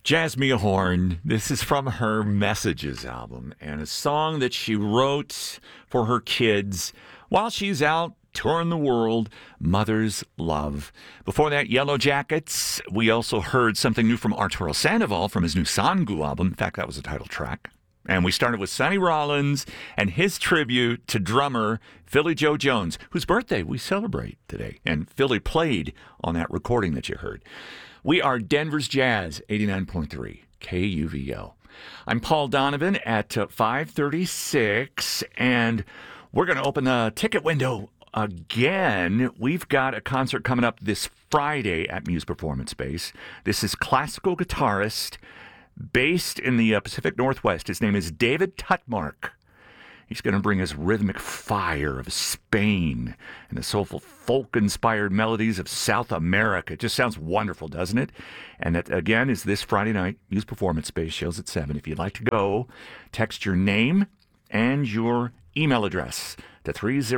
Jasmine Horn, this is from her Messages album and a song that she wrote for her kids while she's out touring the world, Mother's Love. Before that, Yellow Jackets. We also heard something new from Arturo Sandoval from his new Sangu album. In fact, that was the title track. And we started with Sonny Rollins and his tribute to drummer Philly Joe Jones, whose birthday we celebrate today. And Philly played on that recording that you heard. We are Denver's Jazz, 89.3 KUVO. I'm Paul Donovan at 5:36, and we're going to open the ticket window again. We've got a concert coming up this Friday at Muse Performance Space. This is classical guitarist based in the Pacific Northwest. His name is David Tutmark. He's going to bring us rhythmic fire of Spain and the soulful folk-inspired melodies of South America. It just sounds wonderful, doesn't it? And that, again, is this Friday night. Muse Performance Space, shows at 7. If you'd like to go, text your name and your email address to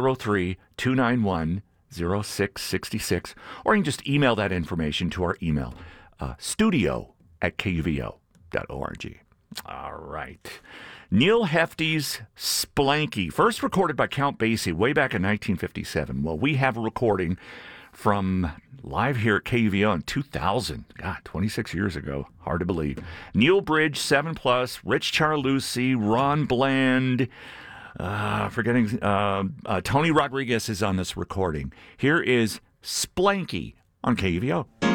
303-291-0666. Or you can just email that information to our email, studio@kuvo.org. All right. Neil Hefti's Splanky, first recorded by Count Basie way back in 1957. Well, we have a recording from live here at KUVO in 2000. God, 26 years ago. Hard to believe. Neil Bridge, 7+, Rich Charlucci, Ron Bland, Tony Rodriguez is on this recording. Here is Splanky on KUVO.